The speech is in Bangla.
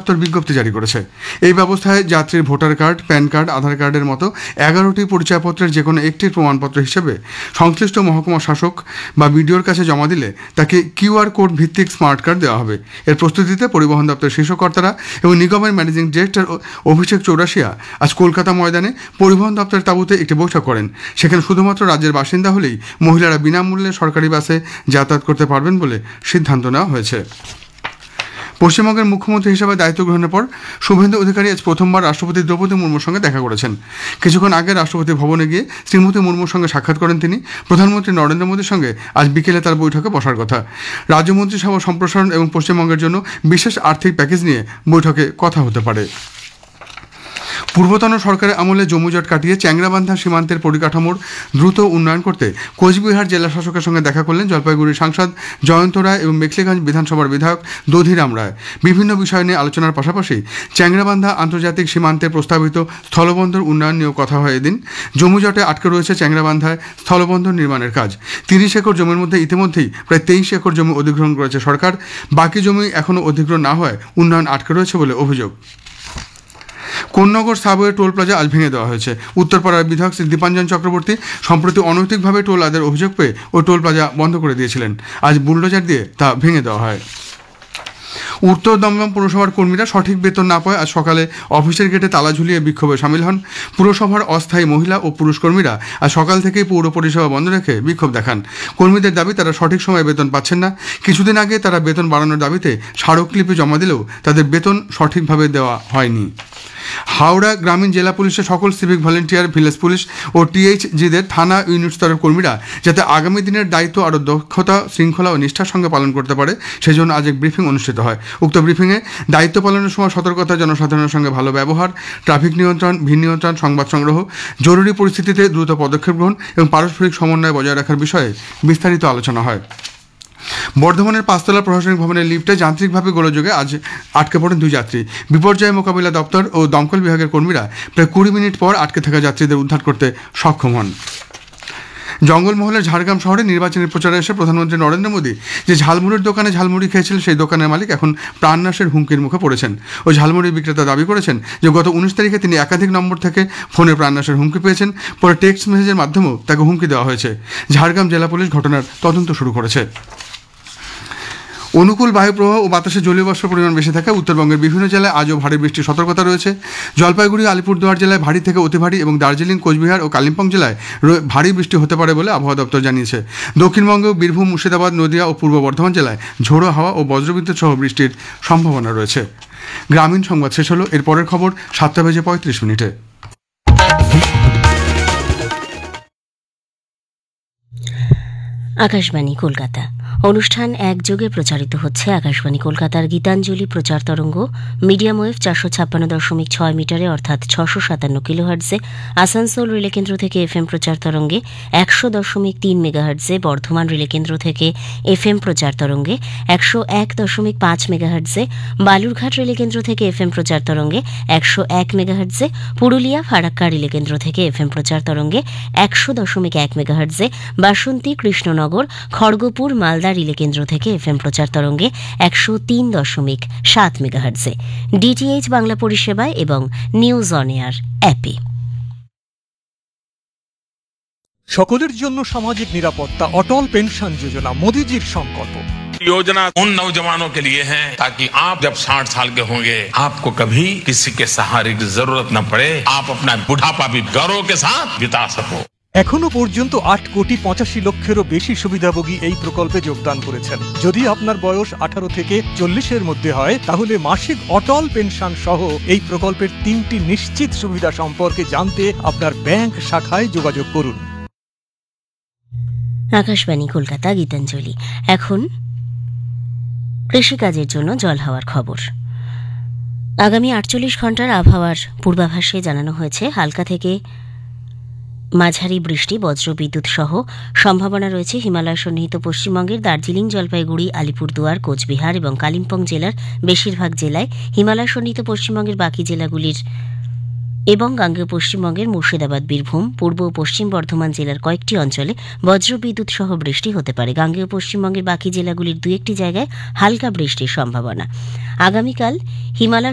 দপ্তর বিজ্ঞপ্তি জারি করেছে। এই ব্যবস্থায় যাত্রীর ভোটার কার্ড, প্যান কার্ড, আধার কার্ডের মতো 11টি পরিচয়পত্রের যে কোনো একটির প্রমাণপত্র হিসেবে সংশ্লিষ্ট মহকুমা শাসক বা বিডিওর কাছে জমা দিলে তাকে QR কোড ভিত্তিক স্মার্ট কার্ড দেওয়া হবে। এর প্রস্তুতিতে পরিবহন দপ্তরের শীর্ষ কর্তারা এবং নিগমের ম্যানেজিং ডিরেক্টর অভিষেক চৌরাশিয়া আজ কলকাতা ময়দানে পরিবহন দপ্তরের তাঁবুতে একটি বৈঠক করেন। সেখানে শুধুমাত্র রাজ্যের বাসিন্দা হলেই মহিলারা বিনামূল্যে সরকারি বাসে যাতায়াত করতে পারবেন বলে সিদ্ধান্ত নেওয়া হয়েছে। পশ্চিমবঙ্গের মুখ্যমন্ত্রী হিসেবে দায়িত্ব গ্রহণের পর শুভেন্দু অধিকারী আজ প্রথমবার রাষ্ট্রপতি দ্রৌপদী মুর্মুর সঙ্গে দেখা করেছেন। কিছুক্ষণ আগে রাষ্ট্রপতি ভবনে গিয়ে শ্রীমতী মুর্মুর সঙ্গে সাক্ষাৎ করেন তিনি। প্রধানমন্ত্রী নরেন্দ্র মোদীর সঙ্গে আজ বিকেলে তার বৈঠকে বসার কথা। রাজ্যমন্ত্রিসভা সম্প্রসারণ এবং পশ্চিমবঙ্গের জন্য বিশেষ আর্থিক প্যাকেজ নিয়ে বৈঠকে কথা হতে পারে। পূর্বতন সরকারের আমলে জমিজট কাটিয়ে চ্যাংরাবান্ধা সীমান্তের পরিকাঠামোর দ্রুত উন্নয়ন করতে কোচবিহার জেলা শাসকের সঙ্গে দেখা করলেন জলপাইগুড়ির সাংসদ জয়ন্ত রায় এবং মেখলিগঞ্জ বিধানসভার বিধায়ক দধিরাম রায়। বিভিন্ন বিষয় নিয়ে আলোচনার পাশাপাশি চ্যাংরাবান্ধা আন্তর্জাতিক সীমান্তে প্রস্তাবিত স্থলবন্দর উন্নয়ন নিয়েও কথা হয় এদিন। জমিজটে আটকে রয়েছে চ্যাংরাবান্ধায় স্থলবন্দর নির্মাণের কাজ। 30 একর জমির মধ্যে ইতিমধ্যেই প্রায় 23 একর জমি অধিগ্রহণ করেছে সরকার। বাকি জমি এখনও অধিগ্রহণ না হওয়ায় উন্নয়ন আটকে রয়েছে বলে অভিযোগ। কোন্নগর সাবওয়ে টোল প্লাজা আজ ভেঙে দেওয়া হয়েছে। উত্তরপাড়ার বিধায়ক শ্রী দীপাঞ্জন চক্রবর্তী সম্প্রতি অনৈতিকভাবে টোল আদায়ের অভিযোগ পেয়ে ওই টোল প্লাজা বন্ধ করে দিয়েছিলেন। আজ বুলডোজার দিয়ে তা ভেঙে দেওয়া হয়। উত্তর দমদম পুরসভার কর্মীরা সঠিক বেতন না পায় আজ সকালে অফিসের গেটে তালা ঝুলিয়ে বিক্ষোভে সামিল হন। পুরসভার অস্থায়ী মহিলা ও পুরুষ কর্মীরা আজ সকাল থেকেই পৌর পরিষেবা বন্ধ রেখে বিক্ষোভ দেখান। কর্মীদের দাবি তারা সঠিক সময়ে বেতন পাচ্ছেন না। কিছুদিন আগে তারা বেতন বাড়ানোর দাবিতে স্মারকলিপি জমা দিলেও তাদের বেতন সঠিকভাবে দেওয়া হয়নি। হাওড়া গ্রামীণ জেলা পুলিশের সকল সিভিক ভলেন্টিয়ার, ভিলেজ পুলিশ ও THGদের থানা ইউনিট স্তরের কর্মীরা যাতে আগামী দিনের দায়িত্ব আরও দক্ষতা, শৃঙ্খলা ও নিষ্ঠার সঙ্গে পালন করতে পারে সেজন্য আজ এক ব্রিফিং অনুষ্ঠিত হয়। উক্ত ব্রিফিংয়ে দায়িত্ব পালনের সময় সতর্কতা, জনসাধারণের সঙ্গে ভালো ব্যবহার, ট্রাফিক নিয়ন্ত্রণ, ভিড় নিয়ন্ত্রণ, সংবাদ সংগ্রহ, জরুরি পরিস্থিতিতে দ্রুত পদক্ষেপ গ্রহণ এবং পারস্পরিক সমন্বয় বজায় রাখার বিষয়ে বিস্তারিত আলোচনা হয়। বর্ধমানের 5তলা প্রশাসনিক ভবনের লিফটে যান্ত্রিকভাবে গোলযোগে আজ আটকে পড়েন 2 যাত্রী। বিপর্যয় মোকাবিলা দপ্তর ও দমকল বিভাগের কর্মীরা প্রায় 20 মিনিট পর আটকে থাকা যাত্রীদের উদ্ধার করতে সক্ষম হন। জঙ্গলমহলের ঝাড়গ্রাম শহরে নির্বাচনী প্রচারে এসে প্রধানমন্ত্রী নরেন্দ্র মোদী যে ঝালমুড়ির দোকানে ঝালমুড়ি খেয়েছিলেন সেই দোকানের মালিক এখন প্রাণনাশের হুমকির মুখে পড়েছেন। ওই ঝালমুড়ির বিক্রেতা দাবি করেছেন যে গত 19 তারিখে তিনি একাধিক নম্বর থেকে ফোনে প্রাণনাশের হুমকি পেয়েছেন। পরে টেক্সট মেসেজের মাধ্যমেও তাকে হুমকি দেওয়া হয়েছে। ঝাড়গ্রাম জেলা পুলিশ ঘটনার তদন্ত শুরু করেছে। অনুকূল বায়ুপ্রবাহ ও বাতাসে জলীয় বাষ্পের পরিমাণ বেশি থাকায় উত্তরবঙ্গের বিভিন্ন জেলায় আজও ভারী বৃষ্টির সতর্কতা রয়েছে। জলপাইগুড়ি, আলিপুরদুয়ার জেলায় ভারী থেকে অতি ভারী এবং দার্জিলিং, কোচবিহার ও কালিম্পং জেলায় ভারী বৃষ্টি হতে পারে বলে আবহাওয়া দপ্তর জানিয়েছে। দক্ষিণবঙ্গেও বীরভূম, মুর্শিদাবাদ, নদিয়া ও পূর্ব বর্ধমান জেলায় ঝোড়ো হাওয়া ও বজ্রবিদ্যুৎ সহ বৃষ্টির সম্ভাবনা রয়েছে। গ্রামীণ সংবাদ শেষ হলো। এর পরের খবর 7:35। আকাশবাণী কলকাতা। অনুষ্ঠান একযোগে প্রচারিত হচ্ছে আকাশবাণী কলকাতার গীতাঞ্জলি প্রচার তরঙ্গ মিডিয়াম ওয়েভ 456.6 মিটারে অর্থাৎ 657 কিলোহার্টজে আসানসোল রিলে কেন্দ্র থেকে FM প্রচার তরঙ্গে 100.3 মেগাহার্টজে, বর্ধমান রিলে কেন্দ্র থেকে FM প্রচার তরঙ্গে 101.5 মেগাহার্টজে, বালুরঘাট রিলে কেন্দ্র থেকে FM প্রচার তরঙ্গে 101 মেগাহার্টজে, পুরুলিয়া ফারাক্কা রিলে কেন্দ্র থেকে FM প্রচার তরঙ্গে 100.1 মেগাহার্টজে, বাসন্তী, কৃষ্ণনগর, খড়গপুর, মালদা রিলে কেন্দ্র থেকে FM প্রচার তরঙ্গে 103.7 মেগাহার্টজে, DTH বাংলা পরিষেবায় এবং নিউজ অন এয়ার অ্যাপে। সকলের জন্য সামাজিক নিরাপত্তা, অটল পেনশন যোজনা মোদিজির সংকল্প। योजना उन नौजवानों के लिए है ताकि आप जब 60 साल के होंगे आपको कभी किसी के सहारे की जरूरत न पड़े, आप अपना बुढ़ापा भी गौरव के साथ बिता सको। এখনো পর্যন্ত 8,85,00,000-এরও বেশি সুবিধাভোগী এই প্রকল্পে যোগদান করেছেন। যদি আপনার বয়স 18 থেকে 40-এর মধ্যে হয় তাহলে মাসিক অটল পেনশন সহ এই প্রকল্পের 3টি নিশ্চিত সুবিধা সম্পর্কে জানতে আপনার ব্যাংক শাখায় যোগাযোগ করুন। আকাশবাণী কলকাতা গীতাঞ্জলি। এখন কৃষিকাজের জন্য জল হাওয়ার খবর। আগামী 48 ঘন্টার আবহাওয়ার পূর্বাভাসে জানানো হয়েছে হালকা থেকে মাঝারি বৃষ্টি, বজ্রবিদ্যুৎ সহ সম্ভাবনা রয়েছে হিমালয় সন্নিহিত পশ্চিমবঙ্গের দার্জিলিং, জলপাইগুড়ি, আলিপুরদুয়ার, কোচবিহার এবং কালিম্পং জেলার বেশিরভাগ জেলায়, হিমালয় সন্নিহিত পশ্চিমবঙ্গের বাকি জেলাগুলির এবং গাঙ্গেয় পশ্চিমবঙ্গের মুর্শিদাবাদ, বীরভূম, পূর্ব ও পশ্চিম বর্ধমান জেলার কয়েকটি অঞ্চলে বজ্রবিদ্যুৎ সহ বৃষ্টি হতে পারে। গাঙ্গেয় পশ্চিমবঙ্গের বাকি জেলাগুলির 2-1টি জায়গায় হালকা বৃষ্টির সম্ভাবনা। আগামীকাল হিমালয়